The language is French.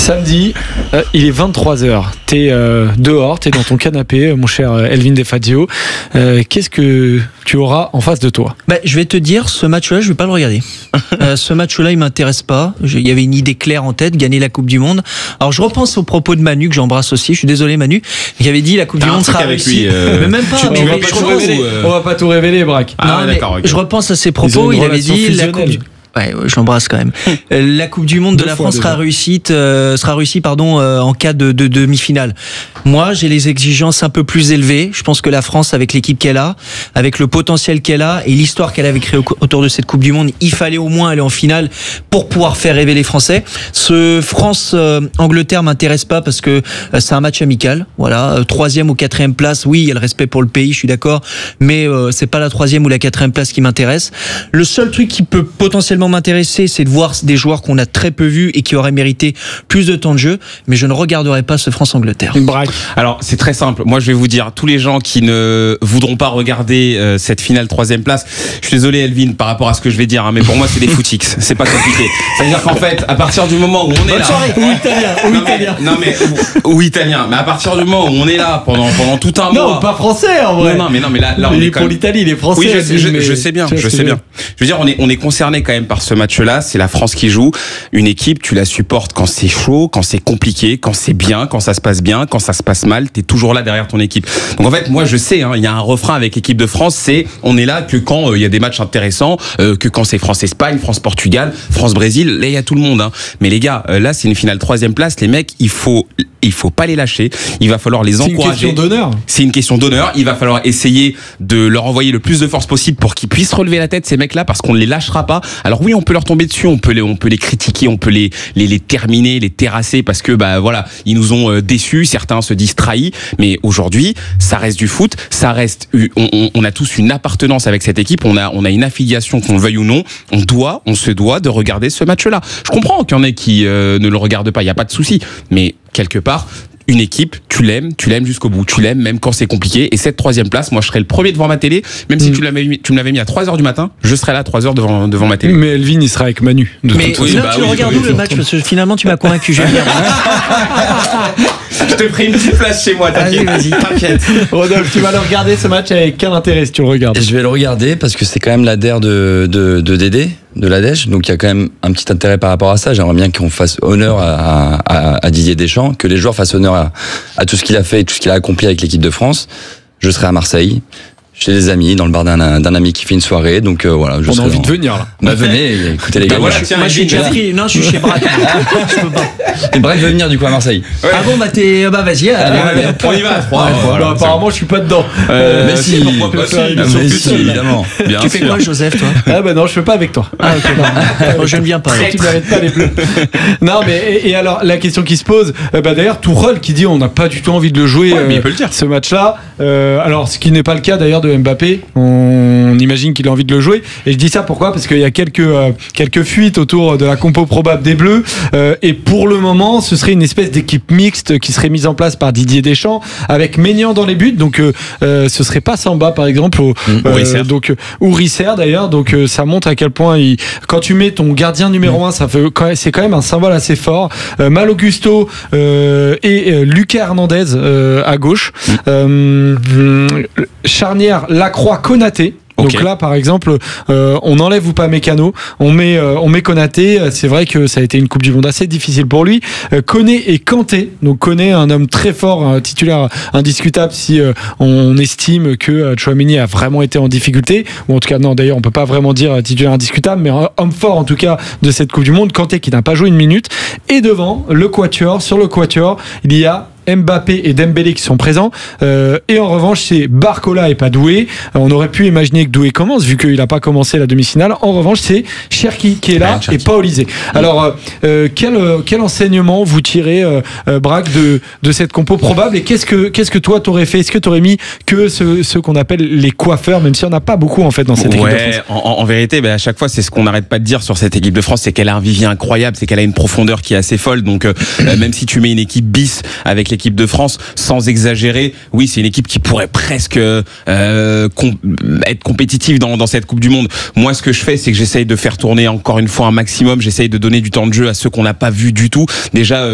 Samedi, il est 23h. T'es dehors, t'es dans ton canapé, mon cher Elvin Defazio. Qu'est-ce que tu auras en face de toi? Je vais te dire, ce match-là, je vais pas le regarder. Ce match-là, il m'intéresse pas. Il y avait une idée claire en tête, gagner la Coupe du Monde. Alors, je repense aux propos de Manu, que j'embrasse aussi. Je suis désolé, Manu, qui avait dit la Coupe du Monde sera réussie. Mais même pas. On va pas tout révéler, Braque. D'accord. Je repense à ses propos. Il avait dit la Coupe du... Ouais, je l'embrasse quand même. La Coupe du Monde de la France sera réussie en cas de demi-finale. Moi, j'ai les exigences un peu plus élevées. Je pense que la France, avec l'équipe qu'elle a, avec le potentiel qu'elle a et l'histoire qu'elle avait créée autour de cette Coupe du Monde, il fallait au moins aller en finale pour pouvoir faire rêver les Français. Ce France-Angleterre m'intéresse pas parce que c'est un match amical. Voilà, 3e ou 4e place. Oui, il y a le respect pour le pays, je suis d'accord, mais c'est pas la 3e ou la 4e place qui m'intéresse. Le seul truc qui peut potentiellement m'intéresser, c'est de voir des joueurs qu'on a très peu vus et qui auraient mérité plus de temps de jeu, mais je ne regarderai pas ce France-Angleterre. Alors c'est très simple, moi je vais vous dire, tous les gens qui ne voudront pas regarder cette finale 3e place, je suis désolé Elvin par rapport à ce que je vais dire, mais pour moi c'est des footix, c'est pas compliqué. C'est-à-dire qu'en fait, à partir du moment où on est là... Ou italien, mais à partir du moment où on est là pendant tout un mois... Non, pas français en vrai. Non, mais là on est pour l'Italie, il est français. Oui, je sais bien. Je veux dire, on est concerné quand même par ce match-là, c'est la France qui joue. Une équipe, tu la supportes quand c'est chaud, quand c'est compliqué, quand c'est bien, quand ça se passe bien, quand ça se passe mal, t'es toujours là derrière ton équipe. Donc en fait, moi je sais, il y a un refrain avec l'équipe de France, c'est on est là que quand il y a des matchs intéressants, que quand c'est France-Espagne, France-Portugal, France-Brésil, là il y a tout le monde. Mais les gars, là c'est une finale 3e place, les mecs, il faut pas les lâcher, il va falloir les encourager. C'est une question d'honneur. C'est une question d'honneur, il va falloir essayer de leur envoyer le plus de force possible pour qu'ils puissent relever la tête, ces mecs-là, parce qu'on ne les lâchera pas. Alors oui, on peut leur tomber dessus, on peut les critiquer, on peut les terminer, les terrasser parce que voilà, ils nous ont déçus, certains se disent trahis, mais aujourd'hui, ça reste du foot, ça reste on a tous une appartenance avec cette équipe, on a une affiliation, qu'on le veuille ou non, on se doit de regarder ce match-là. Je comprends qu'il y en ait qui ne le regardent pas, il y a pas de souci, mais quelque part une équipe, tu l'aimes jusqu'au bout, tu l'aimes même quand c'est compliqué. Et cette 3e place, moi je serais le premier devant ma télé, même si tu me l'avais mis à 3h du matin, je serais là à 3h devant ma télé. Mais Elvin il sera avec Manu. Tu regardes où le match, parce que finalement tu m'as convaincu, je vais venir. Je te ferai une petite place chez moi, t'inquiète. Rodolphe, tu vas le regarder ce match avec quel intérêt si tu le regardes? Je vais le regarder parce que c'est quand même l'ADER de Dédé, de l'ADEJ, donc il y a quand même un petit intérêt par rapport à ça. J'aimerais bien qu'on fasse honneur à Didier Deschamps, que les joueurs fassent honneur à tout ce qu'il a fait et tout ce qu'il a accompli avec l'équipe de France. Je serai à Marseille, chez des amis, dans le bar d'un ami qui fait une soirée, donc voilà. On a envie de venir là. Venez, écoutez les gars. Moi je suis déjà pris, non je suis chez Braque. Je peux pas. Et Braque veut venir du coup à Marseille. Ouais. Ah bon vas-y. On y va à 3. Apparemment je suis pas dedans. Mais si, pourquoi pas évidemment. Tu fais quoi Joseph toi? Ah non je fais pas avec toi. Ah ok. Moi je ne viens pas. Tu m'arrêtes pas les bleus. Non mais et alors la question qui se pose, d'ailleurs Tourelle qui dit on n'a pas du tout envie de le jouer ce match-là. Alors ce qui n'est pas le cas d'ailleurs de Mbappé, on imagine qu'il a envie de le jouer. Et je dis ça pourquoi? Parce qu'il y a quelques fuites autour de la compo probable des Bleus. Et pour le moment, ce serait une espèce d'équipe mixte qui serait mise en place par Didier Deschamps avec Maignan dans les buts. Donc ce serait pas Samba par exemple, ou Risser d'ailleurs. Donc ça montre à quel point quand tu mets ton gardien numéro 1, c'est quand même un symbole assez fort. Mal Augusto et Lucas Hernandez à gauche. Charnière Lacroix-Konaté. Donc là, par exemple, on enlève ou pas Mécano, on met Konaté. C'est vrai que ça a été une Coupe du Monde assez difficile pour lui. Koné et Kanté. Donc Koné, un homme très fort, un titulaire indiscutable si on estime que Tchouaméni a vraiment été en difficulté. Ou en tout cas, non, d'ailleurs, on peut pas vraiment dire titulaire indiscutable, mais un homme fort en tout cas de cette Coupe du Monde. Kanté qui n'a pas joué une minute. Et devant, le quatuor. Sur le quatuor, il y a Mbappé et Dembélé qui sont présents, et en revanche c'est Barcola et pas Doué. On aurait pu imaginer que Doué commence vu qu'il n'a pas commencé la demi-finale. En revanche c'est Cherki qui est là et pas Olysée. Alors quel enseignement vous tirez Braque de cette compo probable, et qu'est-ce que toi t'aurais fait? Est-ce que t'aurais mis que ceux qu'on appelle les coiffeurs, même si on n'a pas beaucoup en fait dans cette équipe de France? En vérité à chaque fois c'est ce qu'on n'arrête pas de dire sur cette équipe de France, c'est qu'elle a un vivier incroyable, c'est qu'elle a une profondeur qui est assez folle. Donc même si tu mets une équipe bis avec l'équipe de France, sans exagérer, oui, c'est une équipe qui pourrait presque être compétitive dans cette Coupe du Monde. Moi, ce que je fais, c'est que j'essaye de faire tourner encore une fois un maximum. J'essaye de donner du temps de jeu à ceux qu'on n'a pas vu du tout. Déjà,